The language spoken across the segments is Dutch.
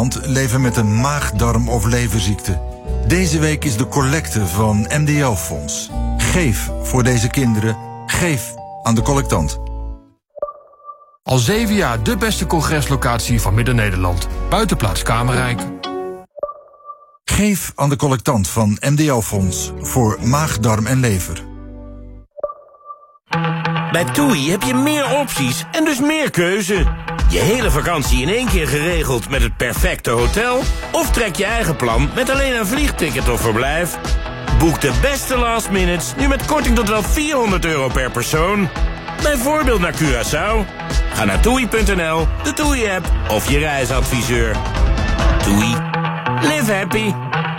Nederland leven met een maag-, darm- of leverziekte. Deze week is de collecte van MDO Fonds. Geef voor deze kinderen. Geef aan de collectant. Al 7 jaar de beste congreslocatie van Midden-Nederland. Buitenplaats Kamerrijk. Geef aan de collectant van MDO Fonds voor maag, darm en lever. Bij TUI heb je meer opties en dus meer keuze. Je hele vakantie in 1 keer geregeld met het perfecte hotel? Of trek je eigen plan met alleen een vliegticket of verblijf? Boek de beste last minutes nu met korting tot wel €400 per persoon. Bijvoorbeeld naar Curaçao. Ga naar TUI.nl, de TUI-app of je reisadviseur. TUI. Live happy.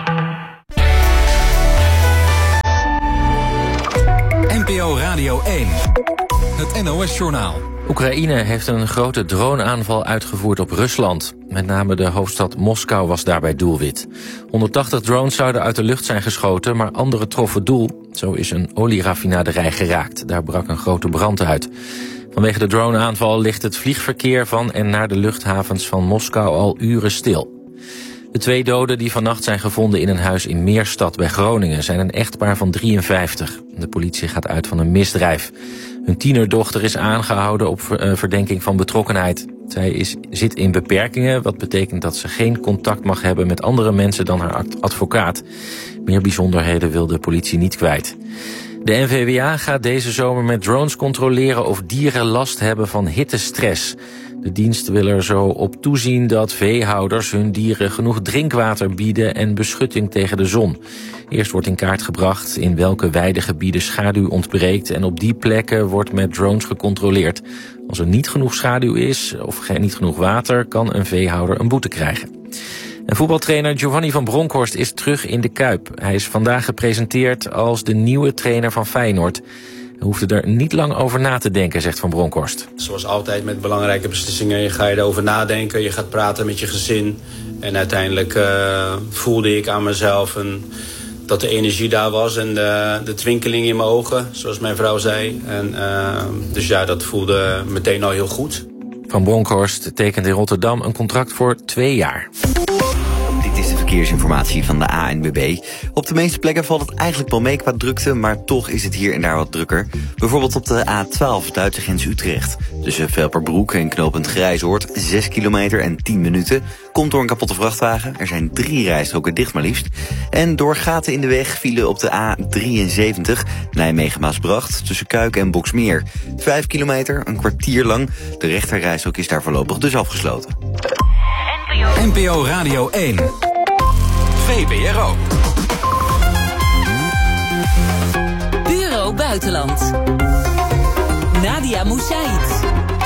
NPO Radio 1. Het NOS-journaal. Oekraïne heeft een grote droneaanval uitgevoerd op Rusland. Met name de hoofdstad Moskou was daarbij doelwit. 180 drones zouden uit de lucht zijn geschoten, maar andere troffen doel. Zo is een olieraffinaderij geraakt. Daar brak een grote brand uit. Vanwege de droneaanval ligt het vliegverkeer van en naar de luchthavens van Moskou al uren stil. De 2 doden die vannacht zijn gevonden in een huis in Meerstad bij Groningen zijn een echtpaar van 53. De politie gaat uit van een misdrijf. Hun tienerdochter is aangehouden op verdenking van betrokkenheid. Zij zit in beperkingen, wat betekent dat ze geen contact mag hebben met andere mensen dan haar advocaat. Meer bijzonderheden wil de politie niet kwijt. De NVWA gaat deze zomer met drones controleren of dieren last hebben van hittestress. De dienst wil er zo op toezien dat veehouders hun dieren genoeg drinkwater bieden en beschutting tegen de zon. Eerst wordt in kaart gebracht in welke weidegebieden schaduw ontbreekt en op die plekken wordt met drones gecontroleerd. Als er niet genoeg schaduw is of niet genoeg water, kan een veehouder een boete krijgen. En voetbaltrainer Giovanni van Bronckhorst is terug in de Kuip. Hij is vandaag gepresenteerd als de nieuwe trainer van Feyenoord. Hij hoefde er niet lang over na te denken, zegt Van Bronckhorst. Zoals altijd met belangrijke beslissingen, ga je erover nadenken, je gaat praten met je gezin. En uiteindelijk voelde ik aan mezelf dat de energie daar was en de twinkeling in mijn ogen, zoals mijn vrouw zei. En, dus ja, dat voelde meteen al heel goed. Van Bronckhorst tekent in Rotterdam een contract voor 2 jaar. Dit is de verkeersinformatie van de ANWB. Op de meeste plekken valt het eigenlijk wel mee qua drukte, maar toch is het hier en daar wat drukker. Bijvoorbeeld op de A12, Duitse grens Utrecht. Tussen Velperbroek en knooppunt Grijzoord, 6 kilometer en 10 minuten. Komt door een kapotte vrachtwagen. Er zijn 3 rijstroken dicht maar liefst. En door gaten in de weg vielen op de A73, Nijmegen-Maasbracht, tussen Kuik en Boksmeer. 5 kilometer, een kwartier lang. De rechterrijstrook is daar voorlopig dus afgesloten. NPO Radio 1. VPRO. Bureau Buitenland. Nadia Moussaïd.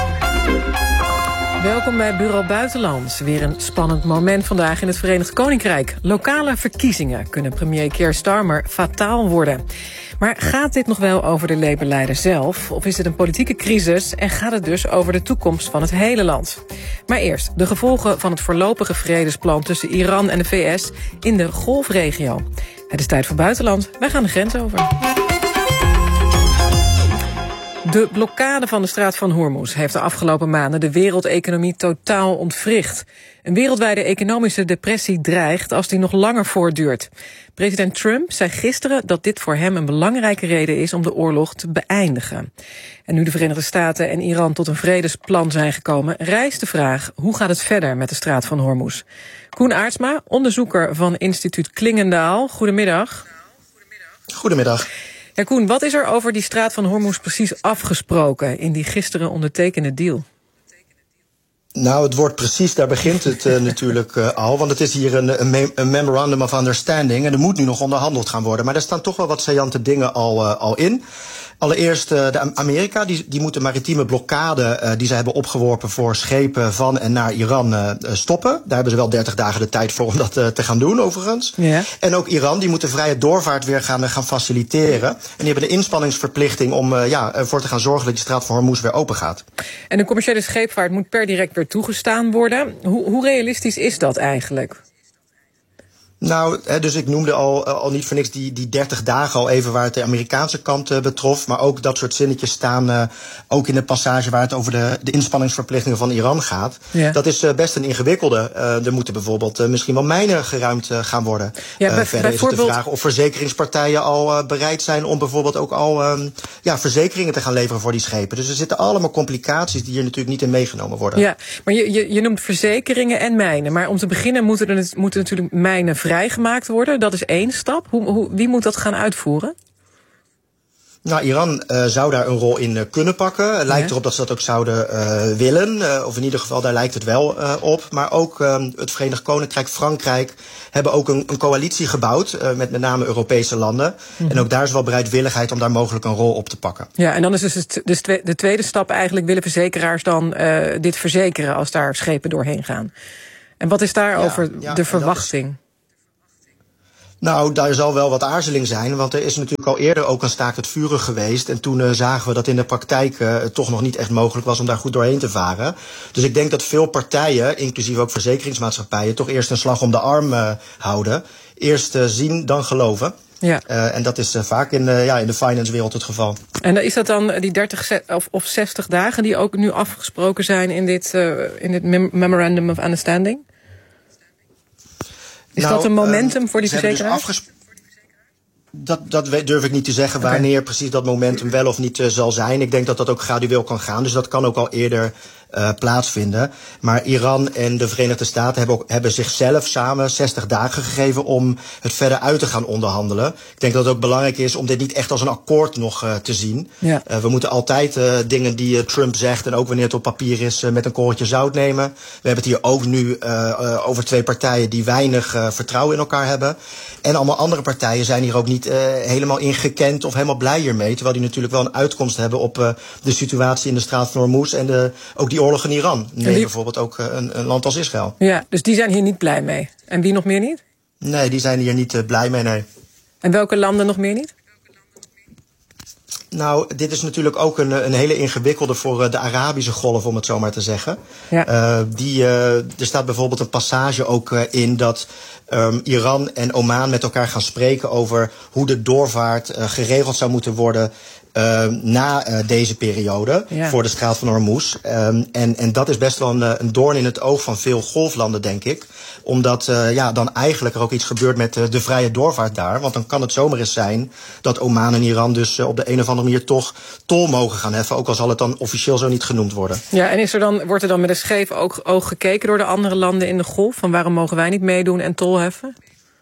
Welkom bij Bureau Buitenland. Weer een spannend moment vandaag in het Verenigd Koninkrijk. Lokale verkiezingen kunnen premier Keir Starmer fataal worden. Maar gaat dit nog wel over de Labour-leider zelf? Of is het een politieke crisis en gaat het dus over de toekomst van het hele land? Maar eerst de gevolgen van het voorlopige vredesplan tussen Iran en de VS in de Golfregio. Het is tijd voor Buitenland. Wij gaan de grens over. De blokkade van de straat van Hormuz heeft de afgelopen maanden de wereldeconomie totaal ontwricht. Een wereldwijde economische depressie dreigt als die nog langer voortduurt. President Trump zei gisteren dat dit voor hem een belangrijke reden is om de oorlog te beëindigen. En nu de Verenigde Staten en Iran tot een vredesplan zijn gekomen, rijst de vraag: hoe gaat het verder met de straat van Hormuz? Koen Aartsma, onderzoeker van instituut Klingendaal. Goedemiddag. Goedemiddag. Ja, Koen, wat is er over die straat van Hormuz precies afgesproken in die gisteren ondertekende deal? Nou, het wordt precies, daar begint het natuurlijk al. Want het is hier een memorandum of understanding. En er moet nu nog onderhandeld gaan worden. Maar er staan toch wel wat saillante dingen al in. Allereerst, de Amerika, die moet de maritieme blokkade die ze hebben opgeworpen voor schepen van en naar Iran stoppen. Daar hebben ze wel 30 dagen de tijd voor om dat te gaan doen, overigens. Ja. En ook Iran, die moet de vrije doorvaart weer gaan faciliteren. En die hebben de inspanningsverplichting om ervoor te gaan zorgen dat die straat van Hormuz weer open gaat. En de commerciële scheepvaart moet per direct weer toegestaan worden. Hoe realistisch is dat eigenlijk? Nou, dus ik noemde al niet voor niks die 30 dagen al even waar het de Amerikaanse kant betrof. Maar ook dat soort zinnetjes staan ook in de passage waar het over de inspanningsverplichtingen van Iran gaat. Ja. Dat is best een ingewikkelde. Er moeten bijvoorbeeld misschien wel mijnen geruimd gaan worden. Ja, verder is het de vraag of verzekeringspartijen al bereid zijn om bijvoorbeeld ook al verzekeringen te gaan leveren voor die schepen. Dus er zitten allemaal complicaties die hier natuurlijk niet in meegenomen worden. Ja, maar je noemt verzekeringen en mijnen. Maar om te beginnen moeten natuurlijk mijnen vrijgemaakt worden. Dat is één stap. Wie moet dat gaan uitvoeren? Nou, Iran zou daar een rol in kunnen pakken. Het lijkt erop dat ze dat ook zouden willen. Of in ieder geval, daar lijkt het wel op. Maar ook het Verenigd Koninkrijk, Frankrijk hebben ook een coalitie gebouwd met name Europese landen. En ook daar is wel bereidwilligheid om daar mogelijk een rol op te pakken. Ja, en dan is dus de tweede stap eigenlijk, willen verzekeraars dan dit verzekeren als daar schepen doorheen gaan? En wat is daarover de verwachting? Nou, daar zal wel wat aarzeling zijn, want er is natuurlijk al eerder ook een staakt het vuren geweest. En toen zagen we dat in de praktijk het toch nog niet echt mogelijk was om daar goed doorheen te varen. Dus ik denk dat veel partijen, inclusief ook verzekeringsmaatschappijen, toch eerst een slag om de arm houden. Eerst zien, dan geloven. Ja. En dat is vaak in de finance-wereld het geval. En is dat dan die 30 of 60 dagen die ook nu afgesproken zijn in dit Memorandum of Understanding? Is dat een momentum voor die verzekeraars? Dat durf ik niet te zeggen wanneer precies dat momentum wel of niet zal zijn. Ik denk dat dat ook gradueel kan gaan. Dus dat kan ook al eerder plaatsvinden. Maar Iran en de Verenigde Staten hebben zichzelf samen 60 dagen gegeven om het verder uit te gaan onderhandelen. Ik denk dat het ook belangrijk is om dit niet echt als een akkoord nog te zien. Ja. We moeten altijd dingen die Trump zegt en ook wanneer het op papier is met een korreltje zout nemen. We hebben het hier ook nu over twee partijen die weinig vertrouwen in elkaar hebben. En allemaal andere partijen zijn hier ook niet helemaal ingekend of helemaal blij hiermee. Terwijl die natuurlijk wel een uitkomst hebben op de situatie in de straat van Hormuz en ook die oorlog in Iran. Neem bijvoorbeeld ook een land als Israël. Ja, dus die zijn hier niet blij mee. En wie nog meer niet? Nee, die zijn hier niet blij mee, nee. En welke landen nog meer niet? Nou, dit is natuurlijk ook een hele ingewikkelde voor de Arabische golf, om het zo maar te zeggen. Ja. Er staat bijvoorbeeld een passage ook in dat Iran en Oman met elkaar gaan spreken over hoe de doorvaart geregeld zou moeten worden na deze periode voor de straat van Hormuz. En dat is best wel een doorn in het oog van veel golflanden, denk ik. Omdat dan eigenlijk er ook iets gebeurt met de vrije doorvaart daar. Want dan kan het zomaar eens zijn dat Oman en Iran dus op de een of andere manier toch tol mogen gaan heffen. Ook al zal het dan officieel zo niet genoemd worden. Ja, en wordt er dan met een scheef oog gekeken door de andere landen in de golf? Van waarom mogen wij niet meedoen en tol heffen?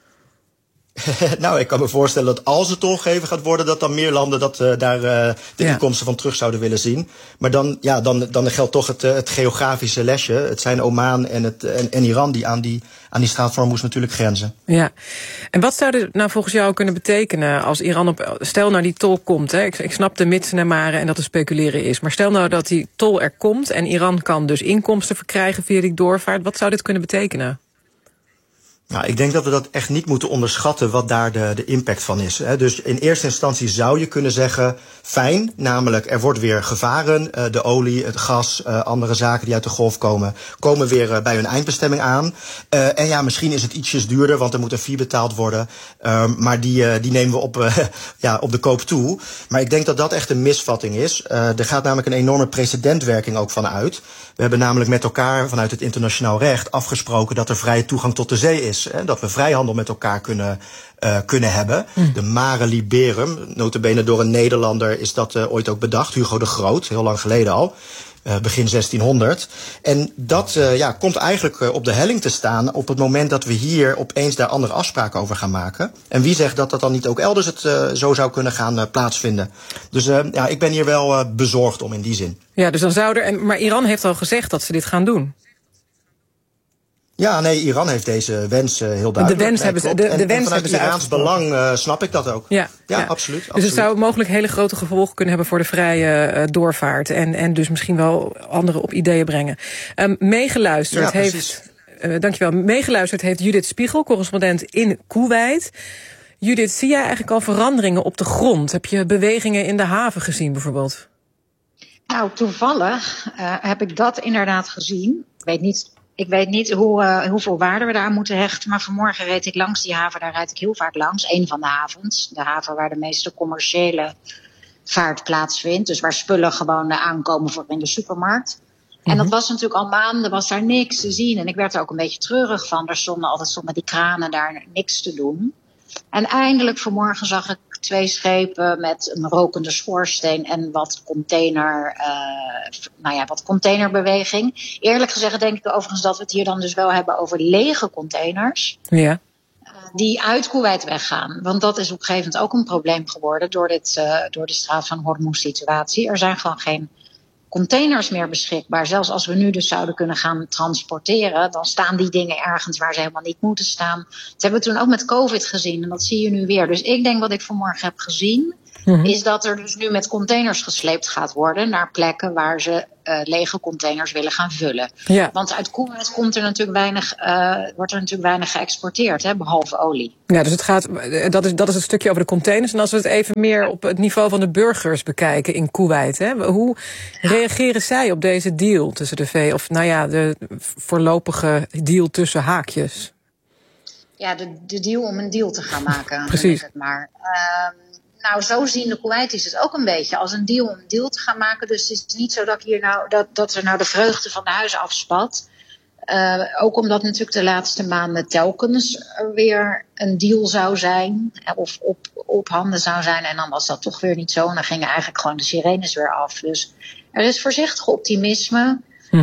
Nou, ik kan me voorstellen dat als het tolgegeven gaat worden, dat dan meer landen daar de inkomsten van terug zouden willen zien. Maar dan geldt toch het geografische lesje. Het zijn Oman en Iran die aan die straat van Hormuz natuurlijk grenzen. Ja. En wat zou dit nou volgens jou kunnen betekenen als Iran stel nou die tol komt, hè? Ik snap de mitsen en maren en dat er speculeren is. Maar stel nou dat die tol er komt en Iran kan dus inkomsten verkrijgen via die doorvaart. Wat zou dit kunnen betekenen? Nou, ik denk dat we dat echt niet moeten onderschatten wat daar de impact van is. Dus in eerste instantie zou je kunnen zeggen, fijn, namelijk er wordt weer gevaren. De olie, het gas, andere zaken die uit de golf komen weer bij hun eindbestemming aan. En ja, misschien is het ietsjes duurder, want er moet een fee betaald worden. Maar die nemen we op de koop toe. Maar ik denk dat dat echt een misvatting is. Er gaat namelijk een enorme precedentwerking ook van uit. We hebben namelijk met elkaar vanuit het internationaal recht afgesproken dat er vrije toegang tot de zee is. Dat we vrijhandel met elkaar kunnen hebben. De Mare Liberum, nota bene door een Nederlander is dat ooit ook bedacht. Hugo de Groot, heel lang geleden al. Begin 1600. En dat komt eigenlijk op de helling te staan op het moment dat we hier opeens daar andere afspraken over gaan maken. En wie zegt dat dat dan niet ook elders het zo zou kunnen gaan plaatsvinden. Dus ik ben hier wel bezorgd om in die zin. Ja, dus dan maar Iran heeft al gezegd dat ze dit gaan doen. Ja, nee, Iran heeft deze wens heel duidelijk. De wens hebben ze. Vanuit Iraans belang snap ik dat ook. Ja, absoluut. Dus het zou mogelijk hele grote gevolgen kunnen hebben voor de vrije doorvaart. En dus misschien wel anderen op ideeën brengen. Meegeluisterd heeft Judith Spiegel, correspondent in Koeweit. Judith, zie jij eigenlijk al veranderingen op de grond? Heb je bewegingen in de haven gezien bijvoorbeeld? Nou, toevallig heb ik dat inderdaad gezien. Ik weet niet Ik weet niet hoeveel waarde we daar aan moeten hechten. Maar vanmorgen reed ik langs die haven. Daar rijd ik heel vaak langs. Een van de havens. De haven waar de meeste commerciële vaart plaatsvindt. Dus waar spullen gewoon aankomen voor in de supermarkt. En dat was natuurlijk al maanden, was daar niks te zien. En ik werd er ook een beetje treurig van. Er stonden die kranen daar niks te doen. En eindelijk vanmorgen zag ik 2 schepen met een rokende schoorsteen en wat containerbeweging. Eerlijk gezegd denk ik overigens dat we het hier dan dus wel hebben over lege containers. Ja. Die uit Koeweit weggaan. Want dat is op een gegeven moment ook een probleem geworden door de straat van Hormuz situatie. Er zijn gewoon geen containers meer beschikbaar. Zelfs als we nu dus zouden kunnen gaan transporteren, dan staan die dingen ergens waar ze helemaal niet moeten staan. Dat hebben we toen ook met COVID gezien en dat zie je nu weer. Dus ik denk wat ik vanmorgen heb gezien, is dat er dus nu met containers gesleept gaat worden naar plekken waar ze lege containers willen gaan vullen. Ja. Want uit Koeweit wordt er natuurlijk weinig geëxporteerd, hè, behalve olie. Ja, dus dat is het stukje over de containers. En als we het even meer op het niveau van de burgers bekijken in Koeweit, hè, hoe reageren zij op deze deal tussen de voorlopige deal tussen haakjes? Ja, de deal om een deal te gaan maken. Precies. Het maar. Nou, zo zien de Koeweitis het ook een beetje als een deal om een deal te gaan maken. Dus het is niet zo dat dat er de vreugde van de huizen afspat. Ook omdat natuurlijk de laatste maanden telkens weer een deal zou zijn. Of op handen zou zijn. En dan was dat toch weer niet zo. En dan gingen eigenlijk gewoon de sirenes weer af. Dus er is voorzichtig optimisme.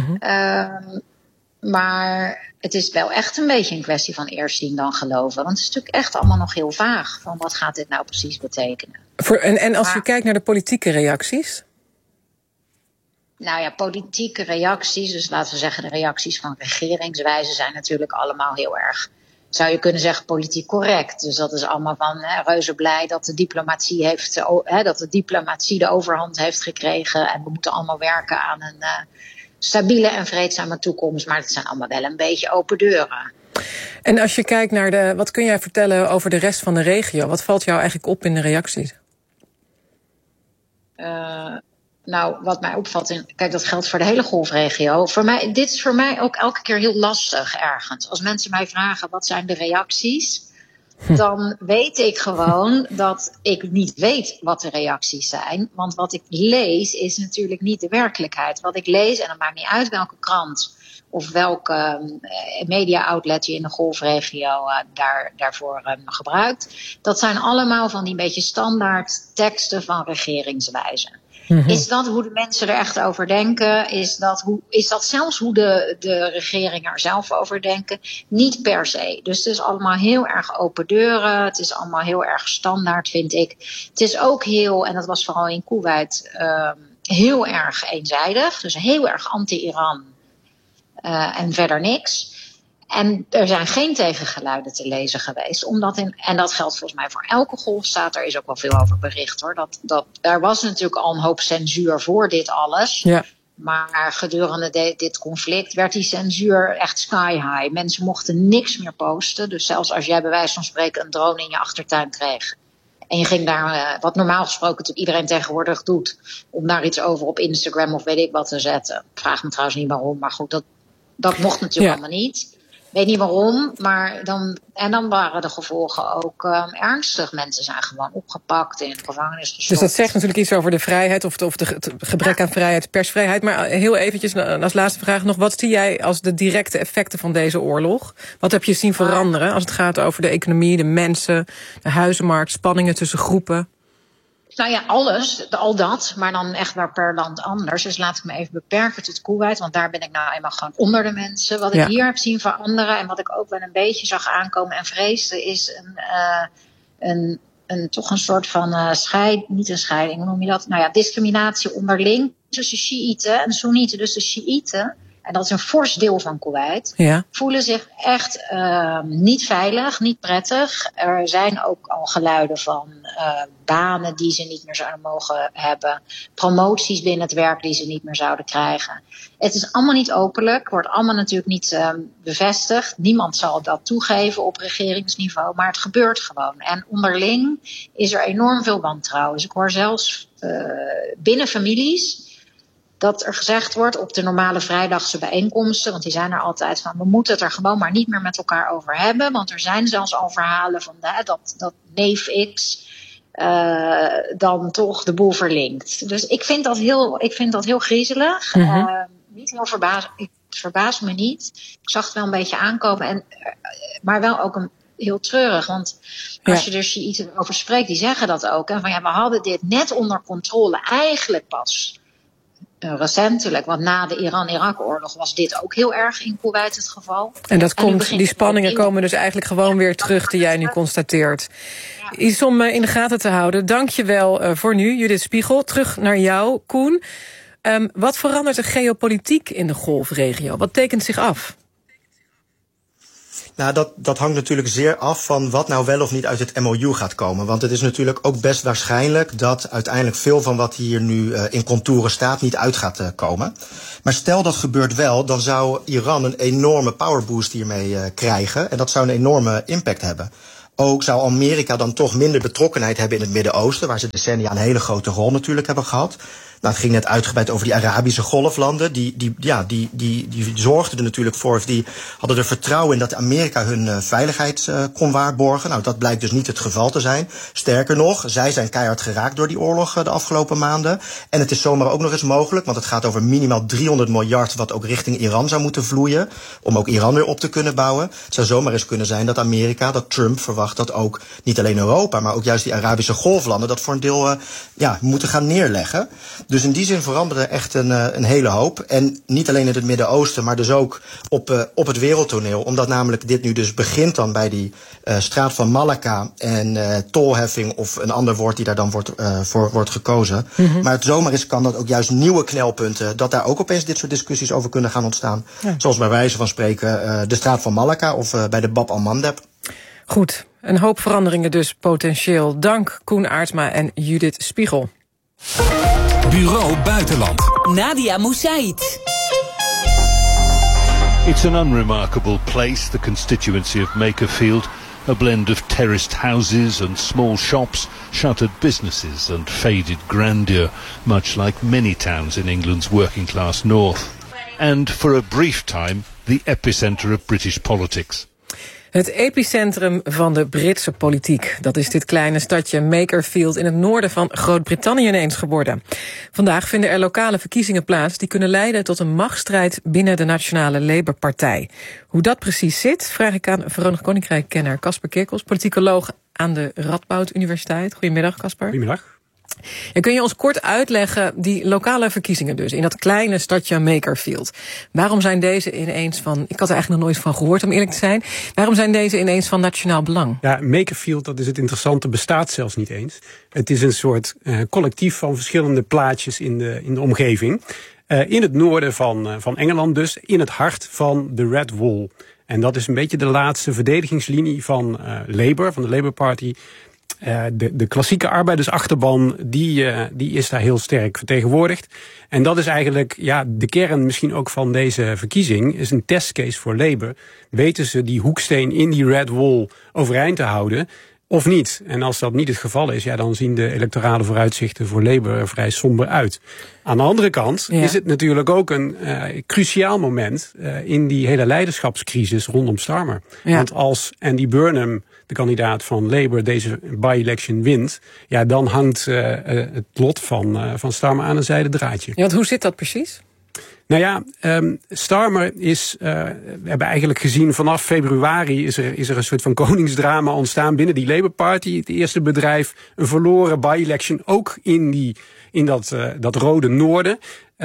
Maar het is wel echt een beetje een kwestie van eerst zien dan geloven. Want het is natuurlijk echt allemaal nog heel vaag. Van wat gaat dit nou precies betekenen? En als je kijkt naar de politieke reacties? Nou ja, politieke reacties. Dus laten we zeggen de reacties van regeringswijzen zijn natuurlijk allemaal heel erg, zou je kunnen zeggen, politiek correct. Dus dat is allemaal van reuze blij dat de diplomatie de overhand heeft gekregen. En we moeten allemaal werken aan een stabiele en vreedzame toekomst, maar het zijn allemaal wel een beetje open deuren. En als je kijkt naar wat kun jij vertellen over de rest van de regio? Wat valt jou eigenlijk op in de reacties? Nou, wat mij opvalt, kijk, dat geldt voor de hele golfregio. Dit is voor mij ook elke keer heel lastig ergens. Als mensen mij vragen, wat zijn de reacties? Dan weet ik gewoon dat ik niet weet wat de reacties zijn. Want wat ik lees is natuurlijk niet de werkelijkheid. Wat ik lees, en het maakt niet uit welke krant of welke media-outlet je in de golfregio daarvoor gebruikt. Dat zijn allemaal van die beetje standaard teksten van regeringswijzen. Is dat hoe de mensen er echt over denken? Is dat zelfs hoe de regeringen er zelf over denken? Niet per se. Dus het is allemaal heel erg open deuren. Het is allemaal heel erg standaard, vind ik. Het is ook heel, en dat was vooral in Koeweit, heel erg eenzijdig. Dus heel erg anti-Iran. En verder niks. En er zijn geen tegengeluiden te lezen geweest. En dat geldt volgens mij voor elke golfstaat. Daar is ook wel veel over bericht hoor. Daar was natuurlijk al een hoop censuur voor dit alles. Ja. Maar gedurende dit conflict werd die censuur echt sky high. Mensen mochten niks meer posten. Dus zelfs als jij bij wijze van spreken een drone in je achtertuin kreeg. En je ging daar, wat normaal gesproken natuurlijk iedereen tegenwoordig doet, om daar iets over op Instagram of weet ik wat te zetten. Ik vraag me trouwens niet waarom, maar goed, dat mocht natuurlijk allemaal niet. Ik weet niet waarom, maar dan waren de gevolgen ook ernstig. Mensen zijn gewoon opgepakt en in de gevangenis gestopt. Dus dat zegt natuurlijk iets over de vrijheid of het gebrek aan vrijheid, persvrijheid. Maar heel eventjes als laatste vraag nog. Wat zie jij als de directe effecten van deze oorlog? Wat heb je zien veranderen als het gaat over de economie, de mensen, de huizenmarkt, spanningen tussen groepen? Nou ja, al dat, maar dan echt wel per land anders. Dus laat ik me even beperken tot Koeweit, want daar ben ik nou eenmaal gewoon onder de mensen. Wat ik hier heb zien veranderen en wat ik ook wel een beetje zag aankomen en vreesde, is toch een soort van niet een scheiding, hoe noem je dat? Nou ja, discriminatie onderling tussen Sjiïten en Soenieten. Dus de Sjiïten, en dat is een fors deel van Koeweit, voelen zich echt niet veilig, niet prettig. Er zijn ook al geluiden van banen die ze niet meer zouden mogen hebben. Promoties binnen het werk die ze niet meer zouden krijgen. Het is allemaal niet openlijk, wordt allemaal natuurlijk niet bevestigd. Niemand zal dat toegeven op regeringsniveau, maar het gebeurt gewoon. En onderling is er enorm veel wantrouwen. Dus ik hoor zelfs binnen families dat er gezegd wordt op de normale vrijdagse bijeenkomsten, want die zijn er altijd van, we moeten het er gewoon maar niet meer met elkaar over hebben, want er zijn zelfs al verhalen van dat neef X dan toch de boel verlinkt. Dus ik vind dat heel griezelig. Niet heel het verbaast me niet. Ik zag het wel een beetje aankomen, maar wel ook heel treurig, want als je dus iets over spreekt, die zeggen dat ook. En van we hadden dit net onder controle eigenlijk pas recentelijk, want na de Iran-Irak-oorlog was dit ook heel erg in Kuwait het geval. En die spanningen komen dus eigenlijk gewoon weer terug, die jij nu constateert. Ja. Iets om in de gaten te houden. Dank je wel voor nu, Judith Spiegel. Terug naar jou, Koen. Wat verandert de geopolitiek in de golfregio? Wat tekent zich af? Nou, dat hangt natuurlijk zeer af van wat nou wel of niet uit het MOU gaat komen. Want het is natuurlijk ook best waarschijnlijk dat uiteindelijk veel van wat hier nu in contouren staat niet uit gaat komen. Maar stel dat gebeurt wel, dan zou Iran een enorme powerboost hiermee krijgen. En dat zou een enorme impact hebben. Ook zou Amerika dan toch minder betrokkenheid hebben in het Midden-Oosten, waar ze decennia een hele grote rol natuurlijk hebben gehad. Nou, het ging net uitgebreid over die Arabische golflanden. Die zorgden er natuurlijk voor, of die hadden er vertrouwen in dat Amerika hun veiligheid kon waarborgen. Nou, dat blijkt dus niet het geval te zijn. Sterker nog, zij zijn keihard geraakt door die oorlog de afgelopen maanden. En het is zomaar ook nog eens mogelijk, want het gaat over minimaal 300 miljard... wat ook richting Iran zou moeten vloeien, om ook Iran weer op te kunnen bouwen. Het zou zomaar eens kunnen zijn dat Amerika, dat Trump verwacht dat ook niet alleen Europa, maar ook juist die Arabische golflanden dat voor een deel moeten gaan neerleggen. Dus in die zin veranderde echt een hele hoop. En niet alleen in het Midden-Oosten, maar dus ook op het wereldtoneel. Omdat namelijk dit nu dus begint dan bij die straat van Malakka en tolheffing of een ander woord die daar dan voor wordt gekozen. Mm-hmm. Maar het zomaar is kan dat ook juist nieuwe knelpunten, dat daar ook opeens dit soort discussies over kunnen gaan ontstaan. Ja. Zoals bij wijze van spreken de straat van Malakka of bij de Bab al-Mandeb. Goed, een hoop veranderingen dus potentieel. Dank Koen Aertsma en Judith Spiegel. Bureau Buitenland. Nadia Moussaïd. It's an unremarkable place, the constituency of Makerfield. A blend of terraced houses and small shops, shuttered businesses and faded grandeur, much like many towns in England's working class north. And for a brief time, the epicenter of British politics. Het epicentrum van de Britse politiek. Dat is dit kleine stadje Makerfield in het noorden van Groot-Brittannië ineens geworden. Vandaag vinden er lokale verkiezingen plaats die kunnen leiden tot een machtsstrijd binnen de Nationale Labour-partij. Hoe dat precies zit, vraag ik aan Verenigd Koninkrijk-kenner Casper Kirkels, politicoloog aan de Radboud Universiteit. Goedemiddag, Casper. Goedemiddag. En kun je ons kort uitleggen, die lokale verkiezingen dus, in dat kleine stadje Makerfield. Waarom zijn deze ineens van, ik had er eigenlijk nog nooit van gehoord om eerlijk te zijn, waarom zijn deze ineens van nationaal belang? Ja, Makerfield, dat is het interessante, bestaat zelfs niet eens. Het is een soort collectief van verschillende plaatsjes in de omgeving. In het noorden van Engeland dus, in het hart van de Red Wall. En dat is een beetje de laatste verdedigingslinie van Labour, van de Labour Party. De klassieke arbeidersachterban, die is daar heel sterk vertegenwoordigd. En dat is eigenlijk de kern misschien ook van deze verkiezing. Is een testcase voor Labour. Weten ze die hoeksteen in die Red Wall overeind te houden of niet? En als dat niet het geval is, dan zien de electorale vooruitzichten voor Labour er vrij somber uit. Aan de andere kant is het natuurlijk ook een cruciaal moment in die hele leiderschapscrisis rondom Starmer. Ja. Want als Andy Burnham, de kandidaat van Labour, deze by-election wint, dan hangt het lot van Starmer aan een zijden draadje. Ja, want hoe zit dat precies? Nou ja, Starmer is, we hebben eigenlijk gezien vanaf februari is er een soort van koningsdrama ontstaan binnen die Labour Party. Het eerste bedrijf, een verloren by-election, ook in dat rode noorden.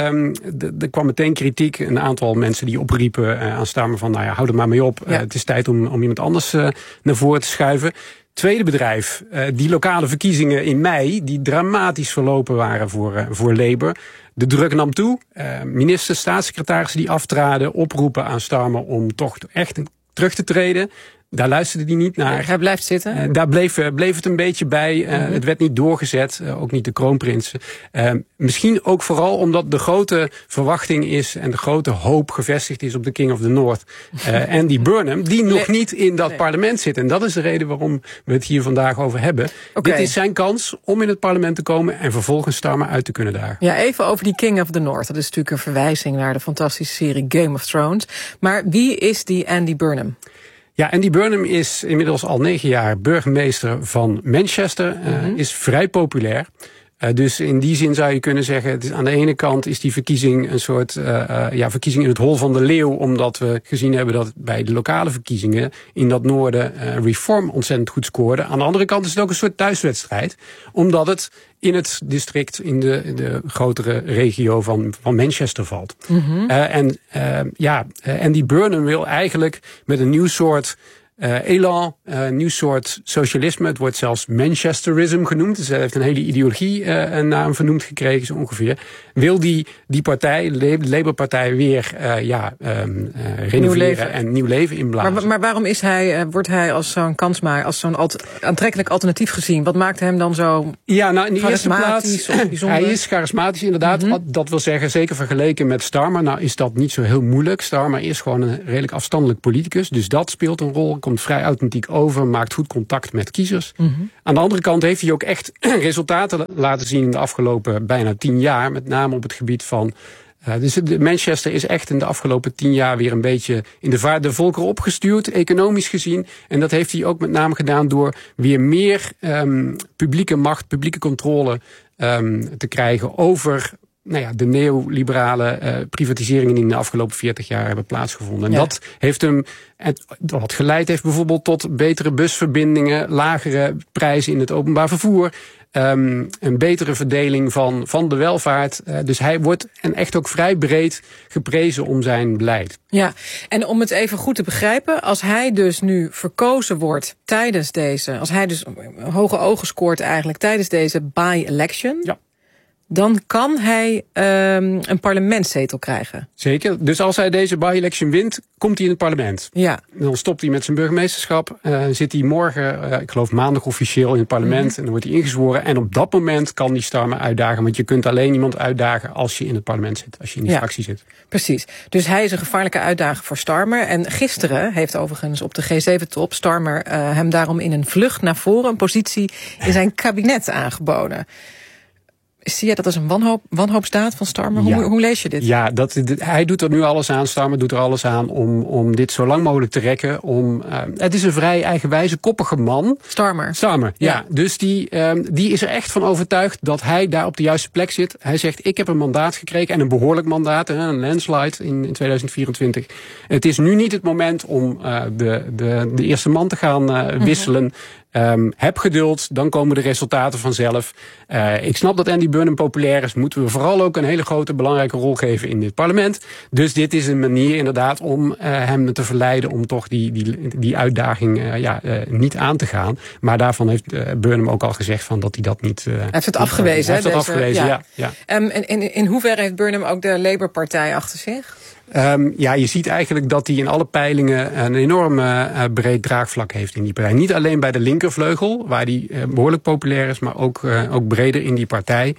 Er kwam meteen kritiek, een aantal mensen die opriepen aan Starmer van, hou er maar mee op. Ja. Het is tijd om iemand anders naar voren te schuiven. Tweede bedrijf, die lokale verkiezingen in mei, die dramatisch verlopen waren voor Labour. De druk nam toe. Ministers, staatssecretarissen die aftraden, oproepen aan Starmer om toch echt terug te treden. Daar luisterde hij niet naar. Hij blijft zitten. Daar bleef het een beetje bij. Het werd niet doorgezet, ook niet de kroonprinsen. Misschien ook vooral omdat de grote verwachting is en de grote hoop gevestigd is op de King of the North. Andy Burnham, die nog niet in dat parlement zit. En dat is de reden waarom we het hier vandaag over hebben. Dit is zijn kans om in het parlement te komen en vervolgens Starmer uit te kunnen dagen. Ja, even over die King of the North. Dat is natuurlijk een verwijzing naar de fantastische serie Game of Thrones. Maar wie is die Andy Burnham? Ja, Andy Burnham is inmiddels al 9 jaar burgemeester van Manchester. Is vrij populair. Dus in die zin zou je kunnen zeggen, het is aan de ene kant is die verkiezing een soort verkiezing in het hol van de leeuw, omdat we gezien hebben dat bij de lokale verkiezingen in dat noorden Reform ontzettend goed scoorde. Aan de andere kant is het ook een soort thuiswedstrijd, omdat het in het district, in de grotere regio van Manchester valt. Andy Burnham wil eigenlijk met een nieuw soort elan, een nieuw soort socialisme. Het wordt zelfs Manchesterism genoemd. Dus hij heeft een hele ideologie een naam vernoemd gekregen, zo ongeveer. Wil die partij, de Labour-partij, weer renoveren en nieuw leven inblazen. Maar waarom wordt hij als zo'n kansmaker, als zo'n aantrekkelijk alternatief gezien? Wat maakt hem dan zo in de eerste plaats, hij is charismatisch inderdaad. Dat wil zeggen, zeker vergeleken met Starmer, nou is dat niet zo heel moeilijk. Starmer is gewoon een redelijk afstandelijk politicus, dus dat speelt een rol. Komt vrij authentiek over, maakt goed contact met kiezers. Aan de andere kant heeft hij ook echt resultaten laten zien in de afgelopen bijna 10 jaar. Met name op het gebied van dus Manchester is echt in de afgelopen 10 jaar weer een beetje in de vaart der volkeren opgestuurd, economisch gezien. En dat heeft hij ook met name gedaan door weer meer publieke macht, publieke controle te krijgen over de neoliberale privatiseringen die in de afgelopen 40 jaar hebben plaatsgevonden. En dat heeft hem, wat geleid heeft bijvoorbeeld tot betere busverbindingen, lagere prijzen in het openbaar vervoer, een betere verdeling van de welvaart. Dus hij wordt en echt ook vrij breed geprezen om zijn beleid. Ja, en om het even goed te begrijpen, als hij dus nu verkozen wordt tijdens deze, als hij dus hoge ogen scoort eigenlijk tijdens deze by-election, dan kan hij een parlementszetel krijgen. Zeker. Dus als hij deze by-election wint, komt hij in het parlement. Ja. Dan stopt hij met zijn burgemeesterschap. Zit hij morgen, ik geloof maandag officieel in het parlement. En dan wordt hij ingezworen. En op dat moment kan die Starmer uitdagen. Want je kunt alleen iemand uitdagen als je in het parlement zit. Als je in die fractie zit. Precies. Dus hij is een gevaarlijke uitdager voor Starmer. En gisteren heeft overigens op de G7-top Starmer hem daarom in een vlucht naar voren een positie in zijn kabinet aangeboden. Zie jij dat als een wanhoopsdaad van Starmer? Ja. Hoe lees je dit? Ja, hij doet er nu alles aan. Starmer doet er alles aan om dit zo lang mogelijk te rekken. Het is een vrij eigenwijze, koppige man. Starmer, ja. Dus die is er echt van overtuigd dat hij daar op de juiste plek zit. Hij zegt, ik heb een mandaat gekregen en een behoorlijk mandaat. Een landslide in 2024. Het is nu niet het moment om de eerste man te gaan wisselen. Heb geduld, dan komen de resultaten vanzelf. Ik snap dat Andy Burnham populair is. Moeten we vooral ook een hele grote belangrijke rol geven in dit parlement. Dus dit is een manier inderdaad om hem te verleiden om toch die uitdaging niet aan te gaan. Maar daarvan heeft Burnham ook al gezegd dat hij dat niet... Hij heeft het afgewezen. Hij heeft het afgewezen, ja. En in hoeverre heeft Burnham ook de Labour-partij achter zich? Je ziet eigenlijk dat hij in alle peilingen een enorm breed draagvlak heeft in die partij. Niet alleen bij de linkervleugel, waar hij behoorlijk populair is, maar ook breder in die partij.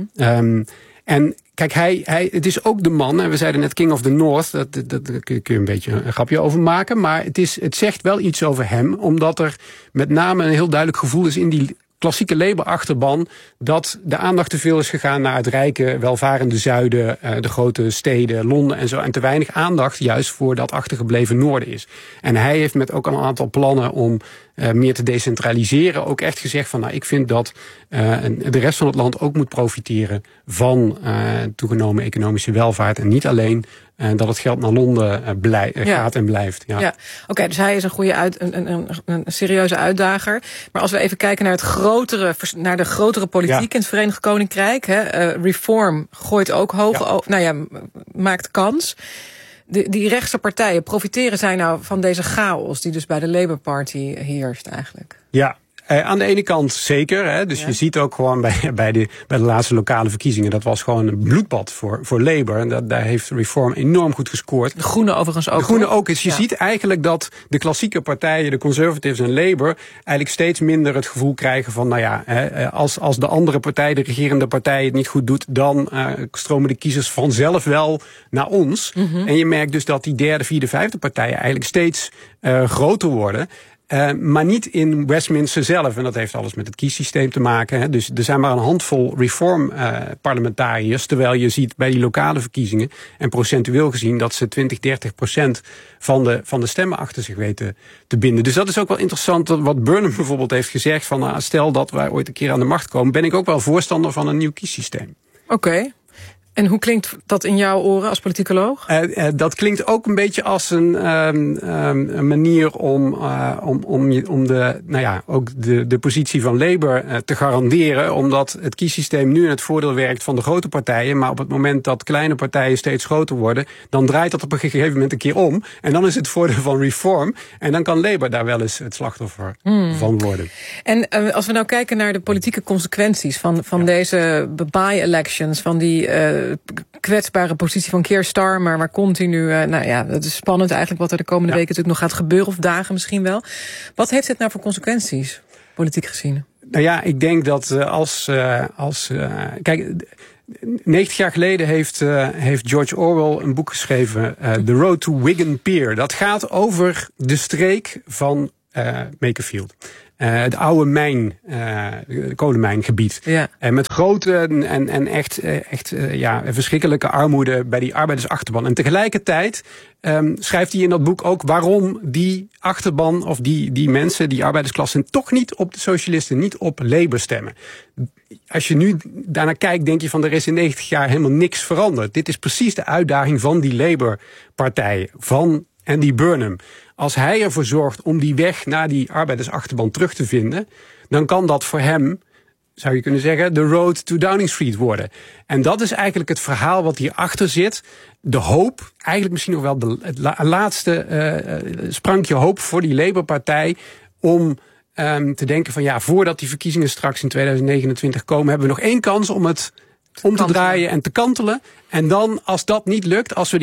En kijk, het is ook de man, en we zeiden net King of the North, daar kun je een beetje een grapje over maken, maar het zegt wel iets over hem, omdat er met name een heel duidelijk gevoel is in die klassieke Labour-achterban dat de aandacht te veel is gegaan naar het rijke, welvarende zuiden, de grote steden, Londen en zo. En te weinig aandacht juist voor dat achtergebleven noorden is. En hij heeft met ook een aantal plannen om meer te decentraliseren ook echt gezegd van, ik vind dat de rest van het land ook moet profiteren van toegenomen economische welvaart en niet alleen dat het geld naar Londen gaat en blijft. Ja. Oké, dus hij is een serieuze uitdager. Maar als we even kijken naar de grotere politiek in het Verenigd Koninkrijk. Reform gooit ook hoog, maakt kans. Die rechtse partijen, profiteren zij nou van deze chaos die dus bij de Labour Party heerst eigenlijk? Ja. Aan de ene kant zeker. Hè. Dus je ziet ook gewoon bij de laatste lokale verkiezingen, dat was gewoon een bloedbad voor Labour. En daar heeft Reform enorm goed gescoord. De Groenen overigens ook. De Groenen ook. Dus je ziet eigenlijk dat de klassieke partijen, de Conservatives en Labour, eigenlijk steeds minder het gevoel krijgen van, als de andere partij, de regerende partij, het niet goed doet, dan stromen de kiezers vanzelf wel naar ons. Mm-hmm. En je merkt dus dat die derde, vierde, vijfde partijen eigenlijk steeds groter worden. Maar niet in Westminster zelf. En dat heeft alles met het kiessysteem te maken. Hè. Dus er zijn maar een handvol reform-parlementariërs. Terwijl je ziet bij die lokale verkiezingen, en procentueel gezien, dat ze 20-30% van de stemmen achter zich weten te binden. Dus dat is ook wel interessant wat Burnham bijvoorbeeld heeft gezegd. Van, stel dat wij ooit een keer aan de macht komen, ben ik ook wel voorstander van een nieuw kiessysteem. Oké. En hoe klinkt dat in jouw oren als politicoloog? Dat klinkt ook een beetje als een manier om de positie van Labour te garanderen. Omdat het kiessysteem nu in het voordeel werkt van de grote partijen. Maar op het moment dat kleine partijen steeds groter worden, dan draait dat op een gegeven moment een keer om. En dan is het voordeel van Reform. En dan kan Labour daar wel eens het slachtoffer van worden. En als we nou kijken naar de politieke consequenties van deze by-elections, van die kwetsbare positie van Keir Starmer, maar continu, het is spannend eigenlijk wat er de komende weken natuurlijk nog gaat gebeuren, of dagen misschien wel. Wat heeft dit nou voor consequenties, politiek gezien? Nou ja, ik denk dat kijk, 90 jaar geleden heeft George Orwell een boek geschreven, The Road to Wigan Pier. Dat gaat over de streek van Makerfield. Het oude kolenmijngebied. Ja. Met grote en echt verschrikkelijke armoede bij die arbeidersachterban. En tegelijkertijd schrijft hij in dat boek ook waarom die achterban of die mensen, die arbeidersklasse, toch niet op de socialisten, niet op Labour stemmen. Als je nu daarnaar kijkt, denk je van er is in 90 jaar helemaal niks veranderd. Dit is precies de uitdaging van die Labour-partij, van Andy Burnham. Als hij ervoor zorgt om die weg naar die arbeidersachterban terug te vinden, dan kan dat voor hem, zou je kunnen zeggen, de road to Downing Street worden. En dat is eigenlijk het verhaal wat hierachter zit. De hoop, eigenlijk misschien nog wel het laatste sprankje hoop voor die Labour-partij om te denken van voordat die verkiezingen straks in 2029 komen, hebben we nog één kans om het om te draaien en te kantelen. En dan, als dat niet lukt, als we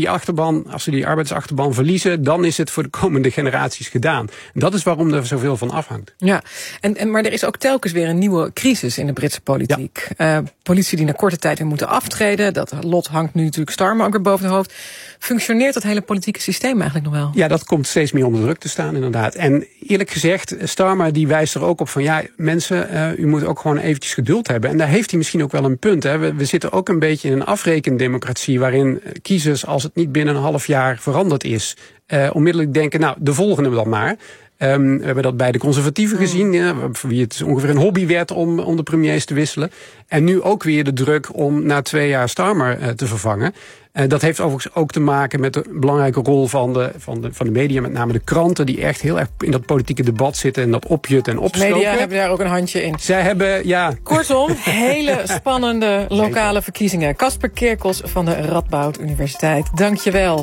die arbeidsachterban verliezen, dan is het voor de komende generaties gedaan. En dat is waarom er zoveel van afhangt. Ja, maar er is ook telkens weer een nieuwe crisis in de Britse politiek. Ja. Politie die na korte tijd weer moeten aftreden. Dat lot hangt nu natuurlijk Starmer ook weer boven het hoofd. Functioneert dat hele politieke systeem eigenlijk nog wel? Ja, dat komt steeds meer onder druk te staan, inderdaad. En eerlijk gezegd, Starmer die wijst er ook op van mensen, u moet ook gewoon eventjes geduld hebben. En daar heeft hij misschien ook wel een punt. Hè. We zitten ook een beetje in een afrekendemocratie, waarin kiezers, als het niet binnen een half jaar veranderd is, onmiddellijk denken, de volgende dan maar. We hebben dat bij de conservatieven gezien, voor wie het ongeveer een hobby werd om de premiers te wisselen. En nu ook weer de druk om na 2 jaar Starmer te vervangen. Dat heeft overigens ook te maken met de belangrijke rol van de media, met name de kranten, die echt heel erg in dat politieke debat zitten en dat opjutten en opstoken. Media hebben daar ook een handje in. Zij hebben, Kortom, hele spannende lokale verkiezingen. Casper Kerkels van de Radboud Universiteit, dankjewel.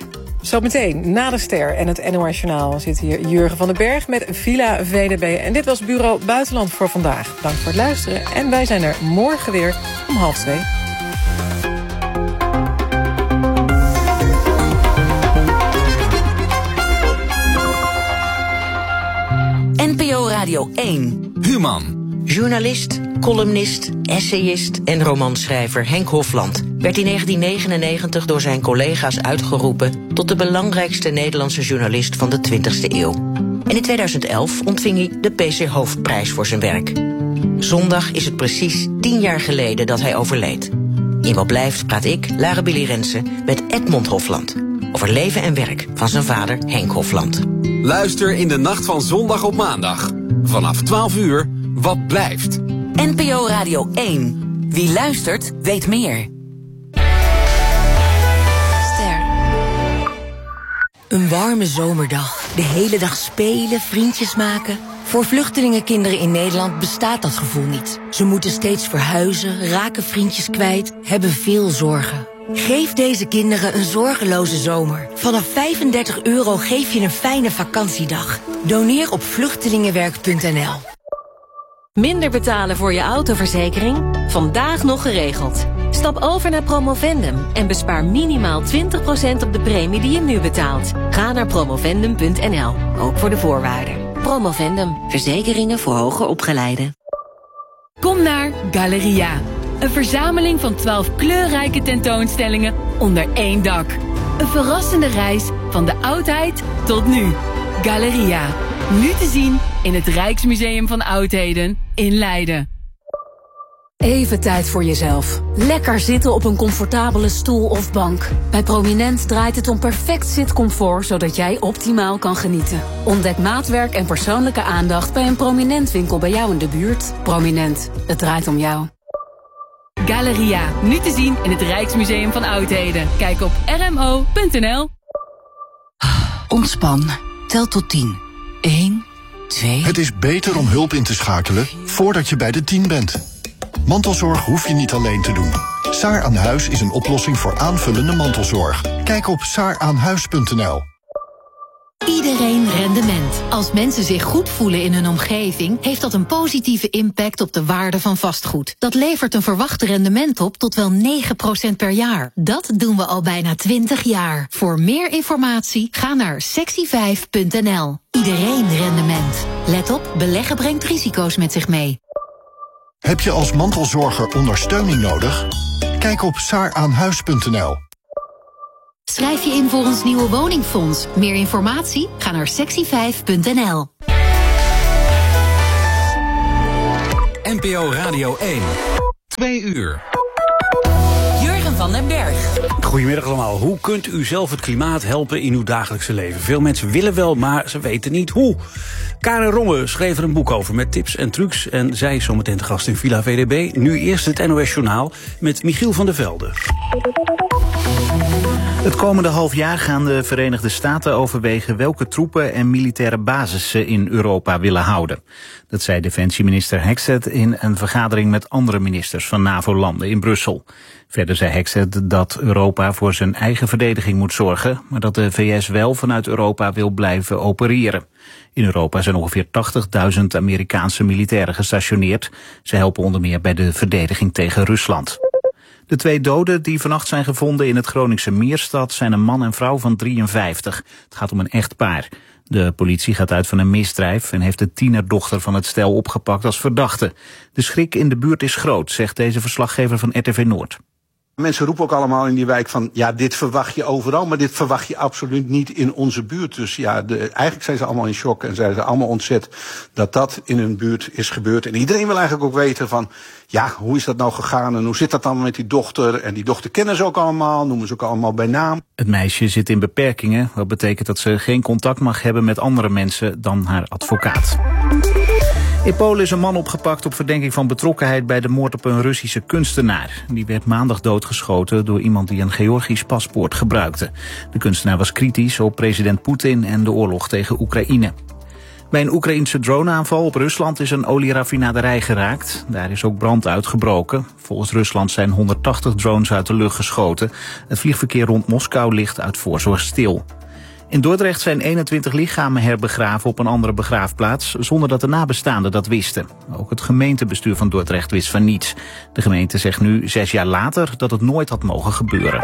Zometeen, na de ster en het NOS Journaal zit hier Jurgen van den Berg met Villa VDB. En dit was Bureau Buitenland voor vandaag. Dank voor het luisteren en wij zijn er morgen weer om 1:30. NPO Radio 1. Human. Journalist, columnist, essayist en romanschrijver Henk Hofland werd in 1999 door zijn collega's uitgeroepen tot de belangrijkste Nederlandse journalist van de 20e eeuw. En in 2011 ontving hij de PC Hoofdprijs voor zijn werk. Zondag is het precies 10 jaar geleden dat hij overleed. In Wat Blijft praat ik, Lara Billy Rensen, met Edmond Hofland over leven en werk van zijn vader Henk Hofland. Luister in de nacht van zondag op maandag. Vanaf 12 uur, Wat Blijft. NPO Radio 1. Wie luistert, weet meer. Ster. Een warme zomerdag. De hele dag spelen, vriendjes maken. Voor vluchtelingenkinderen in Nederland bestaat dat gevoel niet. Ze moeten steeds verhuizen, raken vriendjes kwijt, hebben veel zorgen. Geef deze kinderen een zorgeloze zomer. Vanaf €35 geef je een fijne vakantiedag. Doneer op vluchtelingenwerk.nl. Minder betalen voor je autoverzekering? Vandaag nog geregeld. Stap over naar Promovendum en bespaar minimaal 20% op de premie die je nu betaalt. Ga naar promovendum.nl, ook voor de voorwaarden. Promovendum, verzekeringen voor hoger opgeleiden. Kom naar Galeria. Een verzameling van 12 kleurrijke tentoonstellingen onder één dak. Een verrassende reis van de oudheid tot nu. Galeria. Nu te zien in het Rijksmuseum van Oudheden in Leiden. Even tijd voor jezelf. Lekker zitten op een comfortabele stoel of bank. Bij Prominent draait het om perfect zitcomfort, zodat jij optimaal kan genieten. Ontdek maatwerk en persoonlijke aandacht bij een Prominent winkel bij jou in de buurt. Prominent, het draait om jou. Galeria, nu te zien in het Rijksmuseum van Oudheden. Kijk op rmo.nl. Ontspan. Tel tot 10. 1, 2... Het is beter om hulp in te schakelen voordat je bij de 10 bent. Mantelzorg hoef je niet alleen te doen. Saar aan Huis is een oplossing voor aanvullende mantelzorg. Kijk op saaraanhuis.nl. Iedereen rendement. Als mensen zich goed voelen in hun omgeving, heeft dat een positieve impact op de waarde van vastgoed. Dat levert een verwacht rendement op tot wel 9% per jaar. Dat doen we al bijna 20 jaar. Voor meer informatie ga naar sexy5.nl. Iedereen rendement. Let op, beleggen brengt risico's met zich mee. Heb je als mantelzorger ondersteuning nodig? Kijk op saaraanhuis.nl. Schrijf je in voor ons nieuwe woningfonds. Meer informatie? Ga naar sexy5.nl. NPO Radio 1. 2 uur. Jurgen van den Berg. Goedemiddag allemaal. Hoe kunt u zelf het klimaat helpen in uw dagelijkse leven? Veel mensen willen wel, maar ze weten niet hoe. Karen Romme schreef er een boek over met tips en trucs. En zij is zometeen te gast in Villa VDB. Nu eerst het NOS Journaal met Michiel van der Velde. Het komende half jaar gaan de Verenigde Staten overwegen welke troepen en militaire bases ze in Europa willen houden. Dat zei defensieminister Hexet in een vergadering met andere ministers van NAVO-landen in Brussel. Verder zei Hexet dat Europa voor zijn eigen verdediging moet zorgen, maar dat de VS wel vanuit Europa wil blijven opereren. In Europa zijn ongeveer 80.000 Amerikaanse militairen gestationeerd. Ze helpen onder meer bij de verdediging tegen Rusland. De 2 doden die vannacht zijn gevonden in het Groningse Meerstad zijn een man en vrouw van 53. Het gaat om een echtpaar. De politie gaat uit van een misdrijf en heeft de tienerdochter van het stel opgepakt als verdachte. De schrik in de buurt is groot, zegt deze verslaggever van RTV Noord. Mensen roepen ook allemaal in die wijk van, ja, dit verwacht je overal, maar dit verwacht je absoluut niet in onze buurt. Dus ja, eigenlijk zijn ze allemaal in shock en zijn ze allemaal ontzet dat dat in hun buurt is gebeurd. En iedereen wil eigenlijk ook weten van, ja, hoe is dat nou gegaan en hoe zit dat dan met die dochter? En die dochter kennen ze ook allemaal, noemen ze ook allemaal bij naam. Het meisje zit in beperkingen, wat betekent dat ze geen contact mag hebben met andere mensen dan haar advocaat. In Polen is een man opgepakt op verdenking van betrokkenheid bij de moord op een Russische kunstenaar. Die werd maandag doodgeschoten door iemand die een Georgisch paspoort gebruikte. De kunstenaar was kritisch op president Poetin en de oorlog tegen Oekraïne. Bij een Oekraïense droneaanval op Rusland is een olieraffinaderij geraakt. Daar is ook brand uitgebroken. Volgens Rusland zijn 180 drones uit de lucht geschoten. Het vliegverkeer rond Moskou ligt uit voorzorg stil. In Dordrecht zijn 21 lichamen herbegraven op een andere begraafplaats, zonder dat de nabestaanden dat wisten. Ook het gemeentebestuur van Dordrecht wist van niets. De gemeente zegt nu 6 jaar later dat het nooit had mogen gebeuren.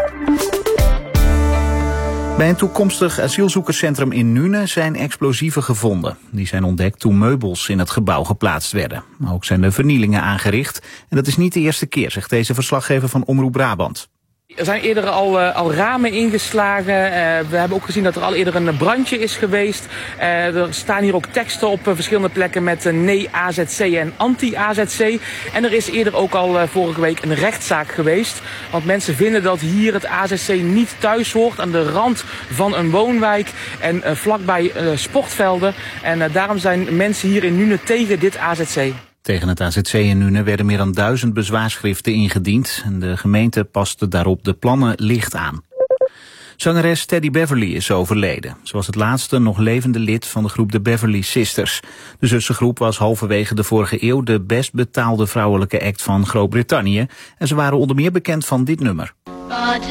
Bij een toekomstig asielzoekerscentrum in Nuenen zijn explosieven gevonden. Die zijn ontdekt toen meubels in het gebouw geplaatst werden. Maar ook zijn er vernielingen aangericht. En dat is niet de eerste keer, zegt deze verslaggever van Omroep Brabant. Er zijn eerder al ramen ingeslagen. We hebben ook gezien dat er al eerder een brandje is geweest. Er staan hier ook teksten op verschillende plekken met nee AZC en anti-AZC. En er is eerder ook al vorige week een rechtszaak geweest. Want mensen vinden dat hier het AZC niet thuis hoort aan de rand van een woonwijk en vlakbij sportvelden. En daarom zijn mensen hier in Nuenen tegen dit AZC. Tegen het AZC in Nuenen werden meer dan 1000 bezwaarschriften ingediend. En de gemeente paste daarop de plannen licht aan. Zangeres Teddy Beverly is overleden. Ze was het laatste nog levende lid van de groep de Beverly Sisters. De zussengroep was halverwege de vorige eeuw de best betaalde vrouwelijke act van Groot-Brittannië. En ze waren onder meer bekend van dit nummer.